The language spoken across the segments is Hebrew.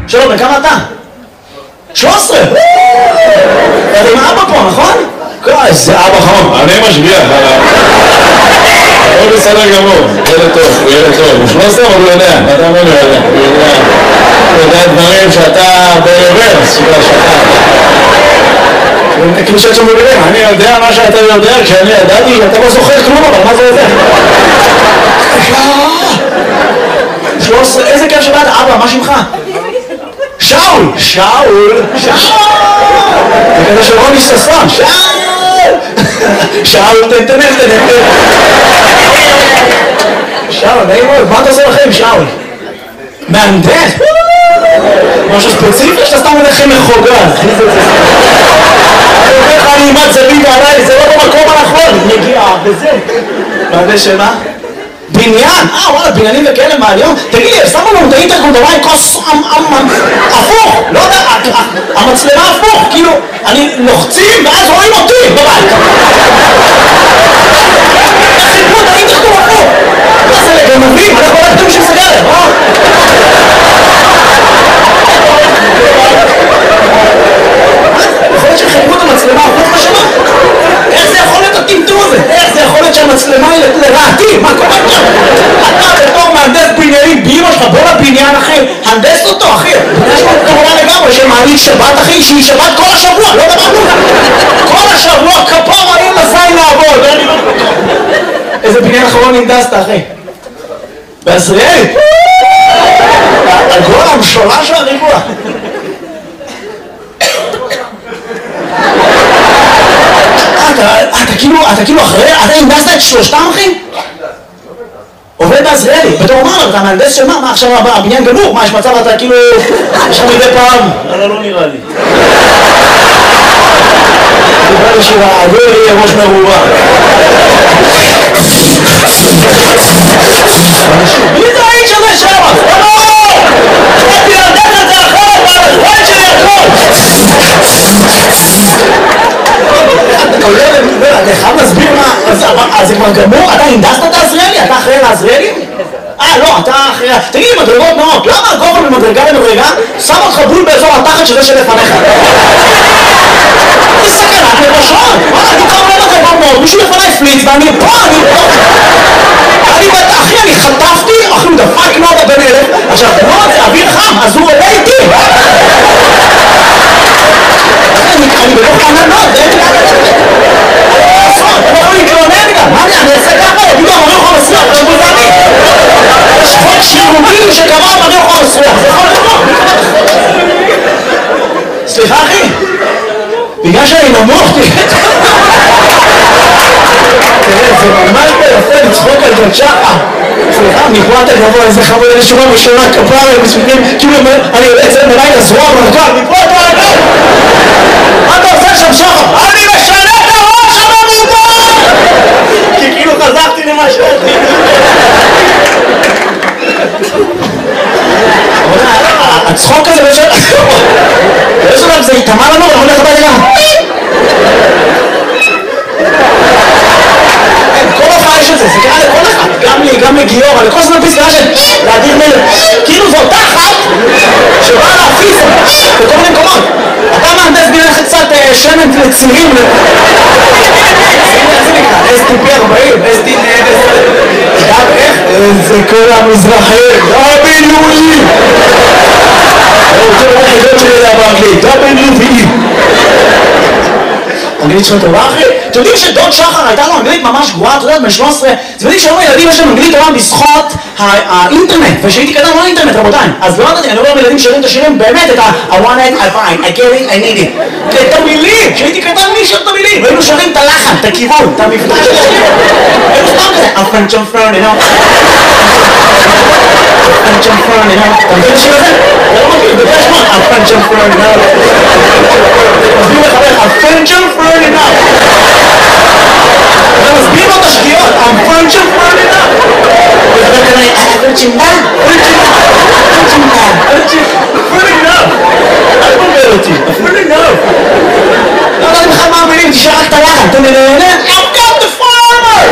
שלום, בכמה אתה? 13! אתה עם אבא פה, נכון? זה אבא חום, אני משגיח. הוא בסדר גמור, ילד טוב, הוא ילד טוב. הוא 13 אבל הוא יודע, אתה אומר לו יודע. הוא יודע דברים שאתה ברוורס, כאילו שאתה מבינים, אני יודע מה שאתה יודע, כשאני ידעתי, אתה לא זוכר כלום, אבל מה זה יודע? 13, איזה כיף שבאת, אבא, מה שמך? שאול! שאול! זה כזה של רוני ששון, שאול! שאול, תנתנן. שאול, נעים מאוד, מה אתה עושה לכם, שאול? מהנדס? משהו ספציפי שאתה סתם מלכם מחוגז. אני אומר לך, אני אימת זווית עליי, זה לא במקום הנכון. נגיעה, וזה. מהנדס שמה? בניין? וואלה, בניינים וכאלה מהיום? תגיד לי, שמו לנו את האינטרקום דבר עם כוס הפוך, לא יודע, המצלמה הפוך, כאילו, אני לוחצים ואז רואים אותי בבית. חיפרו את האינטרקום הפוך. מה זה לגנבים? אנחנו לא יודעים בשביל סגרת, יכול להיות שחיפרו את המצלמה הפוך לשמה? איך זה יכול להיות הטמטום הזה? איך זה יכול להיות שהמצלמה היא לרעתי? מה קורה כאן? אתה בתור מהנדס בניינים באמא שלך, בוא לבניין אחי, הנדס אותו אחי. יש לו תורה לגמרי שמעלית שבת אחי, שהיא שבת כל השבוע, לא דברנו. כל השבוע כפור האם עשיין לעבוד. איזה בניין אחרון הנדסת אחי? בעזריאל? הגול המשולש של הריבוע. אתה כאילו אחרי, אתה הנדסת את שלושתם אחי? עובד בעזריאלי, בתור אומר, אתה מהנדס של מה? מה עכשיו הבניין גמור? מה יש מצב אתה כאילו, עכשיו מדי פעם? לא נראה לי. נראה לי שהעגול יהיה ראש מרובה. מי זה האיש הזה שם? באתי להנדס את זה אחרת, והזמן שלי הכל! אתה חייב להסביר מה, אז זה כבר גמור? אתה הנדסת את העזריאלי? אתה אחראי לעזריאלי? לא, אתה אחראי... תגיד לי, מדרגות נאות, למה הגובה ממדרגה למדרגה שם אותך בול באזור התחת שזה שלפניך? זה סכנת לראשון! אני קרוב למדרגות נאות, מישהו לפניי פליץ ואני פה, אחי, אני חטפתי, אחי, הוא דפק נאות בן אלף, עכשיו, נאות זה אוויר חם, אז הוא עולה איתי! אני בתוך עננות, אתה לא יכול להתלונן גם, מה אני אעשה ככה? יגידו המרי אוכל מסריח, זה בוזני. יש חוק שירותי שקבע המרי אוכל מסריח, זה יכול לקרות. סליחה אחי, בגלל שאני נמוך, תראה, זה ממש ביפה לצחוק על ג'ון שחר. סליחה, מפרט הגבוה, איזה חמוד, איזה שורה ראשונה, כפרה, מספיקים, כאילו אני יוצא את זה מלאי לזרוע ברקל, מפרט הגבוה! מה אתה עושה שם שחר? אני משנה את הראש הממומן! כי כאילו חזרתי למה שאתי. הצחוק הזה באיזשהו דבר זה התאמה לנו, אנחנו הולך הביתה גם. כל הופעה יש את זה, זה קרה לכל אחד, גם לי, גם לגיור, אבל לכל זמן פסקה של להדיר מלך. כאילו זו אותה אחת שבאה להפיס בכל מיני מקומות. אתה מהנדס בניין קצת שמן לצירים. זה נקרא, STP40, גם איך? זה כל המזרחים, WE! זה לא היחידות שלי לדעת באנגלית, WE! אנגלית שלנו טובה אחי? אתם יודעים שדוד שחר הייתה לו אנגלית ממש גרועה, אתה יודעת, ב-13 אתם יודעים שהיום הילדים יש להם אנגלית טובה בזכות האינטרנט, ושהייתי קטן לא האינטרנט רבותיי, אז לא ידעתי, אני אומר לילדים שרים את השירים באמת את I want it, I find, I get it, I need it את המילים, שהייתי קטן מי שר את המילים, והיינו שרים את הלחן, את הכיוון, את המבטא של השיר היינו סתם כזה, I'm French on Fern, you know French on Fern, you know אתה מבין את השיר הזה? אתה לא מכיר, בגלל שמות, I'm French on Fern, you know מסביר לחבר, I'm French on Fern, you know אתה מסביר לו את השגיאות, I'm French on Fern, you know וחבר כזה, פרצ'ינדה, אל תבלבל אותי, אפילו לא לא יודעת בכלל מה המילים, תשאר רק את הלחן, אתה נהנה, I've got the farmer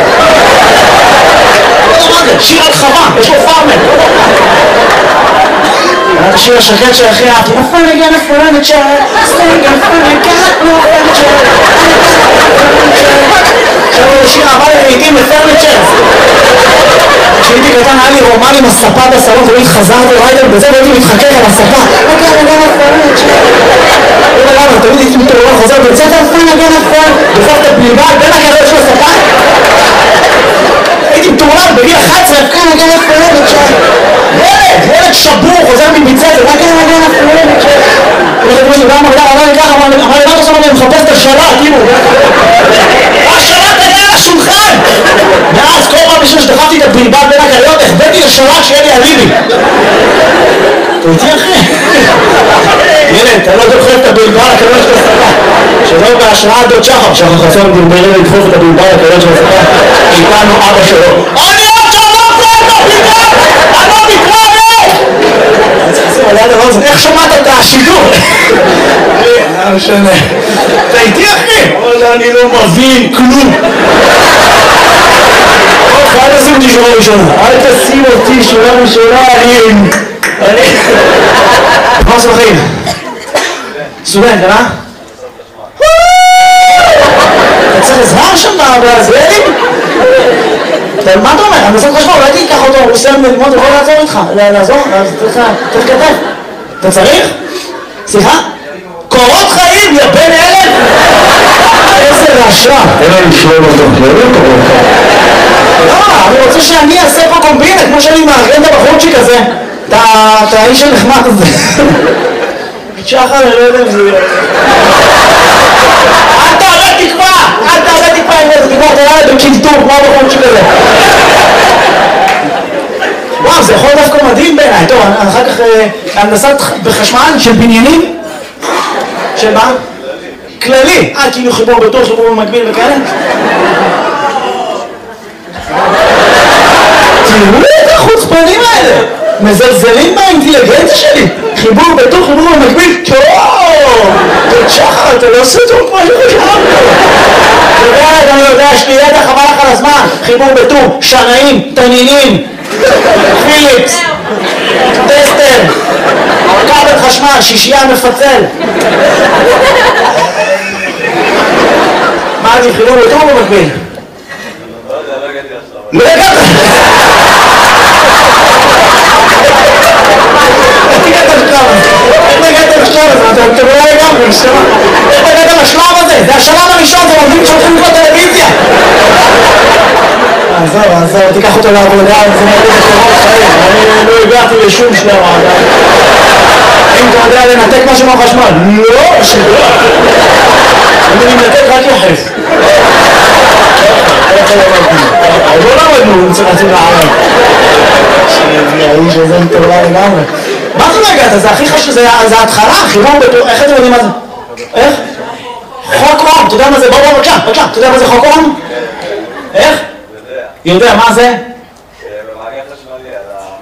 לא יודע מה זה, שיר על חווה, יש לו פארמר השיר השקט שהכי אהבתי. הפנגן הפרנצ'ר, סטנגן פרנגן פרנצ'ר. עכשיו הוא שיר אהבה לעיתים לפרנצ'ר. כשהייתי קטן היה לי רומן עם הספה בסלון, תמיד חזרתי ריידר בזה והייתי מתחכך על הספה. הפנגן הפרנצ'ר. למה? תמיד הייתי מתעורר חוזר בית ספר, הפנגן הפרנצ'ר. בסוף את הבלבל בין הגדול של הספה. הייתי מתעורר בגיל 11, הפנגן הפרנצ'ר. ילד שבור, חוזר מבית ספר, אמר לי, מה אתה עושה? אני מחפש את השלט, תראו. השלט היה על השולחן! ואז כל פעם בשביל שדחפתי את הבלבל בין הקריות, החבאתי לשלט שיהיה לי אליבי. אתה איתי אחי? ילד, אתה לא דוחף את הבלבל לקריות של הספה. שלא בהשראה דוד שחר, שחר חסון דלברי לדחוף את הבלבל לקריות של הספה, איתנו אבא שלו. אני עוד שלום פה את הבלבל! אני לא מתראה! איך שמעת את השידור? לא משנה. אתה איתי אחי? אני לא מבין כלום. אל תשים אותי שורה ראשונה. אל תשים אותי שורה ראשונה. מה עושה בחיים? סטודנט, אה? אתה צריך עזרה שם בעזריאלים? מה אתה אומר? אני עושה חשמל, אולי תיקח אותו, הוא עושה ללמוד, הוא יכול לעזור איתך, לעזור, צריך כתב. אתה צריך? סליחה? קורות חיים, יא בן אלף! איזה רשע! אין לי לשלול אותו, לא קורות חיים. לא, אני רוצה שאני אעשה פה קומבינה, כמו שאני מארגן את הבחורצ'יק הזה. את האיש הנחמד הזה. שחר, אני לא יודע אם זה יהיה. אל תעלה תקווה! אל תעלה תקווה עם איזה תקווה, אתה ילד בקלטור, כמו הבחורצ'יק הזה. וואו, זה יכול דווקא מדהים בעיניי. טוב, אחר כך הנדסת בחשמל של בניינים? של מה? כללי. כאילו חיבור בטוח, חיבור במקביל וכאלה? תראו את החוצפנים האלה! מזלזלים באינטליגנציה שלי! חיבור בטוח, חיבור במקביל? טוב! שחר, אתה לא עושה טוב כמו שחשבתי! אני יודע, יש לי ידע חבל לך על הזמן! חיבור בטוח, שנאים, תנינים, פיליפס, טסטר, כבל חשמל, שישייה מפצל. מה זה חיבור בטוח במקביל? לא הגעת! איך הגעת לשלב הזה? אתה לא לגמרי, איך הגעת לשלב הזה? זה השלב הראשון, זה עובדים שהולכים לקרוא טלוויזיה! עזוב, תיקח אותו לעבודה, זה מראה בקורות חיים, אני לא הגעתי לשום שלב עדיין. אם אתה יודע לנתק משהו מהחשמל, לא, שלא. אני מנתק רק יחס. עוד לא למדנו, רצינו לערב. האיש הזה מטורלל לגמרי. מה זה לא הגעת? זה הכי חשוב, זה ההתחלה, חיבור בטוח, איך אתם יודעים מה זה? איך? חוק אום, אתה יודע מה זה? בוא, בבקשה, אתה יודע מה זה חוק אום? איך? יודע, מה זה? במעגל חשמלי,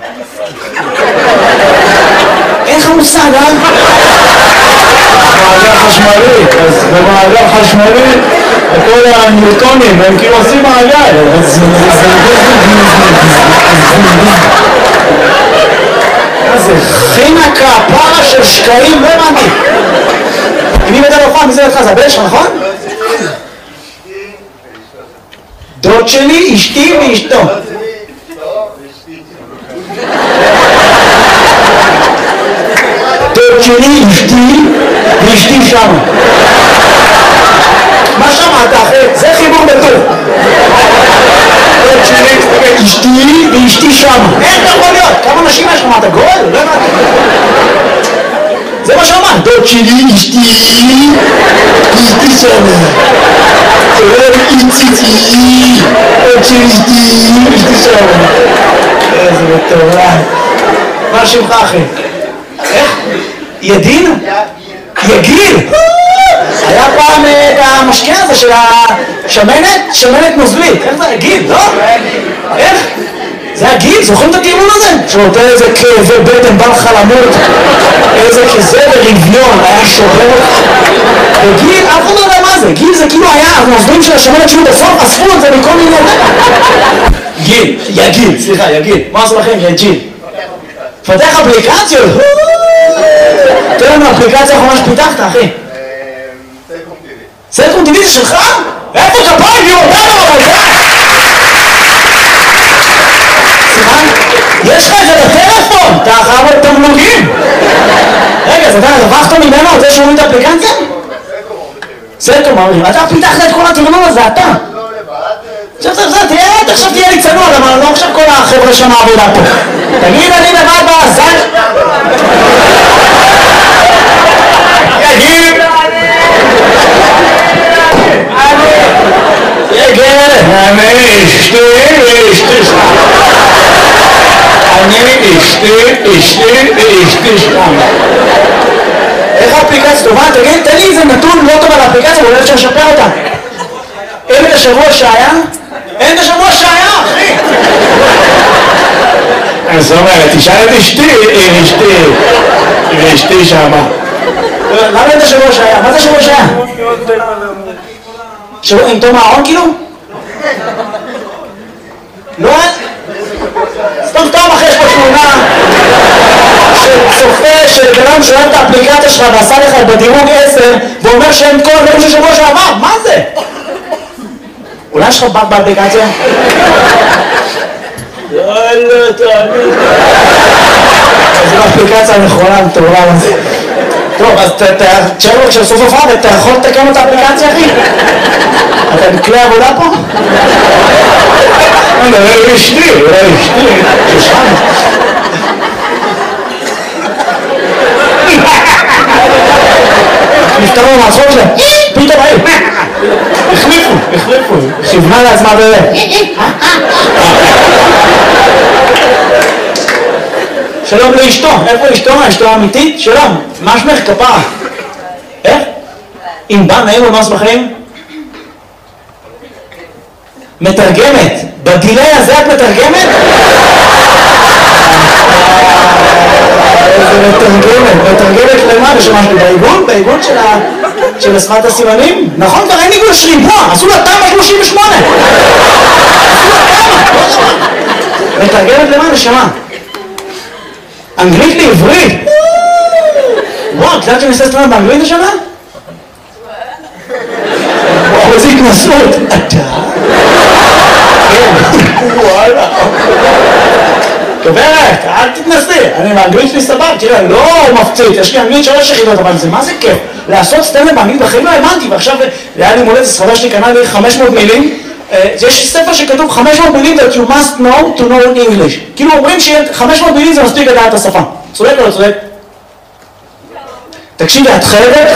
אין לך מושג, אה? מעגל חשמלי, אז במעגל חשמלי כל הניוטונים הם כאילו עושים מעגל. מה זה? חינקה, פרה של שקעים, לא הבנתי. מי מדבר בפעם? מי זה לך? זה הבן שלך, נכון? דוד שלי, אשתי ואשתו. דוד שלי, אשתי ואשתי שם. מה שמעת אחרי? זה חיבור בטוב. דוד שלי, אשתי ואשתי שם. איך אתה יכול להיות? כמה נשים יש לך? מה אתה גול? לא הבנתי. זה מה שאמרת. דוד שלי, אשתי ואשתי שם. איציצי, עוד שלישתי, אשתי שם. איזה מטורף. מה שמך אחי? איך? ידין? יגיל? היה פעם את המשקה הזה של השמנת? שמנת נוזלית. איך זה? יגיל, לא? איך? זה הגיל? זוכרים את הטיעון הזה? שנותן איזה כאבי בטן, בא לך למות, איזה כזה ברביון, היה שובר. וגיל, אף אחד לא יודע מה זה. גיל זה כאילו היה הנוזלים של השמנת שהוא בסוף אספו את זה מכל מיני... גיל, יגיל, סליחה, יגיל. מה עושה לכם? יגיל. פתח אפליקציות? לנו אפליקציה האחרונה שפיתחת, אחי. סלקום TV זה שלך? איפה כפיים? היא אותנו, אבל זה! סימן? יש לך את זה בטלפון! אתה חייב את תמלוגים! רגע, אז אתה הרווחת ממנו על זה שהוא את האפליקציה? סלקום אומרים, אתה פיתחת את כל התרנון הזה, אתה! עכשיו, תראה, עכשיו תהיה לי צנוע, אבל לא עכשיו כל החבר'ה שם העבודה פה. תגיד, אני לבד בעזל? תגיד! אני אשתי שם. איך האפליקציה טובה? תגיד, תן לי איזה נתון לא טוב על האפליקציה, ואולי אפשר לשפר אותה. אין את השבוע שהיה? אין את השבוע שהיה, אחי! אז אומרת, תשאל את אשתי, אשתי שמה. למה אין את השבוע שהיה? מה זה השבוע שהיה? עם תום הארון כאילו? לא? סתם אחרי יש פה תמונה שצופה שבנם שואל את האפליקציה שלך ועשה לך בדירוג 10 ואומר שאין כל דברים של שבוע שעבר, מה זה? אולי יש לך בק באפליקציה? יאללה, תאמין. זו האפליקציה הנכונה, מטורלה לזה. טוב, אז תשאר לו כשסוף הופעה ואתה יכול לתקן את האפליקציה, אחי? אתה בכלי עבודה פה? אולי אשתי, שושן. נפטרו מהצחוק שלהם, פתאום היו, החליפו, כיוונה לעצמה שלום לאשתו, איפה אשתו? אשתו האמיתית? שלום, מה שמך כפרה? איך? אם בא נעים ומס בחיים? מתרגמת, בדילי הזה את מתרגמת? איזה מתרגמת למה? ושמשתי בעיגון של שפת הסימנים? נכון, כבר אין עיגון, יש ריבוע, עשו לה תמ"א 38! מתרגמת למה? נשמה? אנגלית לעברית? וואו, את יודעת שאני עושה סטרנד באנגלית השנה? וואו, איזה התנסות! אתה? וואלה. גברת, אל תתנסי, אני באנגלית שלי סבבה, תראה, לא מפציץ, יש לי אנגלית 3 יחידות, אבל זה מה זה כיף? לעשות סטנדאפ באנגלית בחיים לא האמנתי, ועכשיו היה לי מולדת, ספרדה שלי קנה לי 500 מילים, יש ספר שכתוב 500 מילים that you must know to know English. כאילו אומרים ש500 מילים זה מספיק לדעת את השפה. צודק או לא צודק? תקשיבי, את חייבת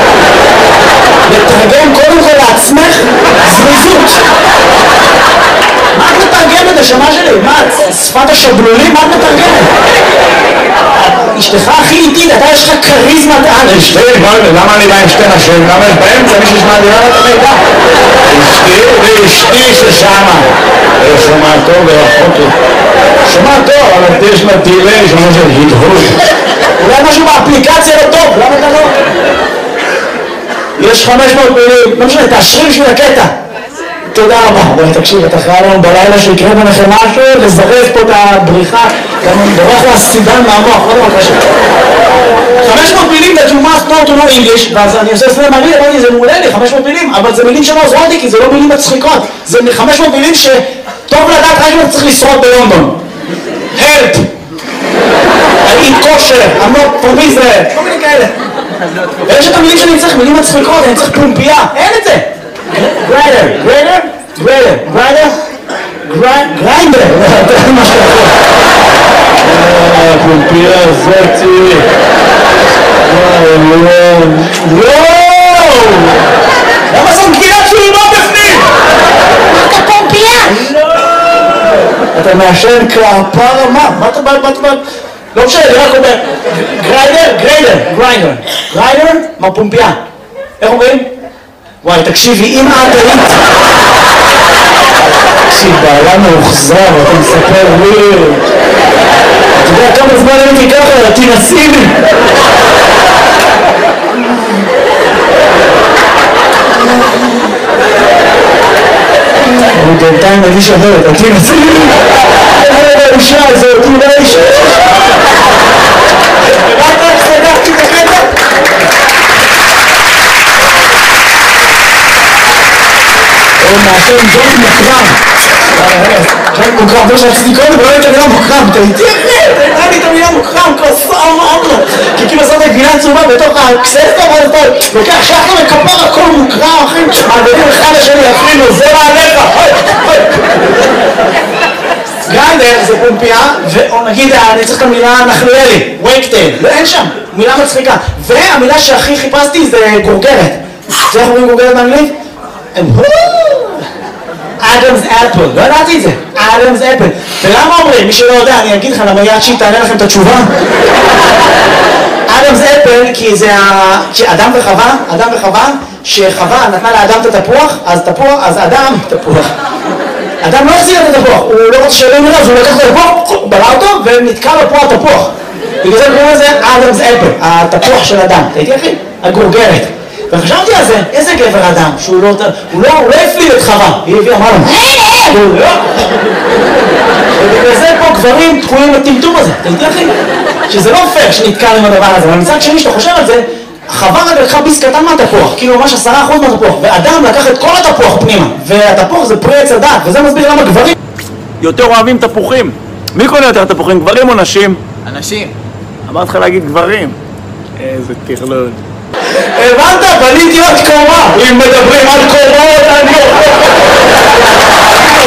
לתרגם קודם כל לעצמך זריזות. מה את מתרגמת, נשמה שלי? מה, שפת השבלולים? מה את מתרגמת? אשתך הכי איטית, אתה יש לך כריזמת על. אשתי, למה אני בא עם שתי נשים? למה יש באמצע מישהו שמע דירה את המידע? אשתי ששמה. שומע טוב ורחוק. שומע טוב, אבל יש לה דילי שאומר של הדהוד. אולי משהו באפליקציה לא טוב, למה אתה לא? יש 500 מילים, לא משנה, תאשרים בשביל הקטע. תודה רבה. בואי תקשיב, אתה חייב לנו בלילה שיקרה ביניכם משהו, לזרז פה את הבריחה, גם בורח לסידן מהמוח, לא דבר קשה. 500 מילים that you must know to know English, ואז אני עושה סלם מעניין, אמרתי, זה מעולה לי, 500 מילים, אבל זה מילים שלא עוזרות לי, כי זה לא מילים מצחיקות. זה 500 מילים שטוב לדעת רק אם צריך לשרוד בלונדון. Help! I eat kosher, I'm not from Israel, כל מיני כאלה. ויש את המילים שאני צריך, מילים מצחיקות, אני צריך פומפייה, אין את זה. גריינדר, זה מה שאתה פומפייה זאתי. וואו! למה זו מגילה שלי לא בפנים? אתה פומפייה! אתה מעשן כפרה מה? מה אתה בא? לא משנה, אני רק אומר גריינדר, מה פומפייה? איך אומרים? וואי, תקשיבי, אם את היית... תקשיב, בעלה מאוחזר, אתה מספר לי... אתה יודע כמה זמן הייתי ככה, תנסי לי! אני בינתיים מגיש אחרת, תנסי לי! איזה האישה הזאת, איזה האישה! רק סגרתי את הקטע! מעשן ג'וינט מוקרם. ג'וינט מוקרם, זה שרציתי קודם, ולא את המילה מוקרם, אתה איתי אחי, אתה לי את המילה מוקרם, כוסה אמרנו. כי כאילו עושה את הגבינה הצהובה בתוך הקססטה, ואז אתה לוקח שחר וכפר הכל מוקרם, אחי, מעבירים אחד לשני, אפילו, זה מעליך, גרנדר זה פומפיה, או נגיד, אני צריך את המילה נחלואלי, וייקטייל, אין שם, מילה מצחיקה. והמילה שהכי חיפשתי זה גורגרת. זה איך אומרים גורגרת באנגלית? אדמס אפל, לא ידעתי את זה, אדמס אפל. ולמה אומרים? מי שלא יודע, אני אגיד לך, למה יד שהיא תענה לכם את התשובה? אדמס אפל, כי זה אדם וחווה, שחווה נתנה לאדם את התפוח, אז אדם, תפוח. אדם לא החזיר את התפוח, הוא לא רוצה שאלה מראה, אז הוא לקח את התפוח, ברא אותו, ונתקע לו פה התפוח. בגלל זה קוראים לזה אדמס אפל, התפוח של אדם. אתה איתי אחי? הגורגרת. וחשבתי על זה, איזה גבר אדם, שהוא לא הפליל את חווה, היא הביאה, אמרה לו, ובגלל זה פה גברים תקועים לטמטום הזה, אתה איתי אחי? שזה לא פייר שנתקע עם הדבר הזה, אבל מצד שני שאתה חושב על זה, חווה רק לקחה ביס קטן מהתפוח, כאילו ממש 10% מהתפוח, ואדם לקח את כל התפוח פנימה, והתפוח זה פרי עץ הדת, וזה מסביר למה גברים יותר אוהבים תפוחים. מי קונה יותר תפוחים, גברים או נשים? אנשים. אמרת לך להגיד גברים. איזה תכלול. הבנת? בניתי עוד קומה. אם מדברים על קומות, אני